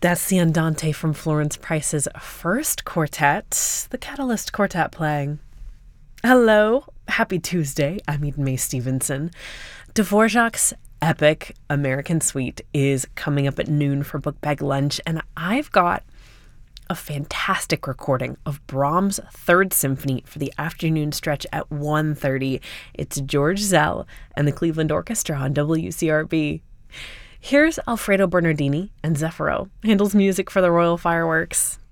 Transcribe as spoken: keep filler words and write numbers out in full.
That's the Andante from Florence Price's first quartet, the Catalyst Quartet playing. Hello, happy Tuesday. I'm Eden Mae Stevenson. Dvorak's epic American Suite is coming up at noon for book bag lunch, and I've got a fantastic recording of Brahms' Third Symphony for the afternoon stretch at one thirty. It's George Zell and the Cleveland Orchestra on W C R B. Here's Alfredo Bernardini and Zeffiro handles music for the Royal Fireworks.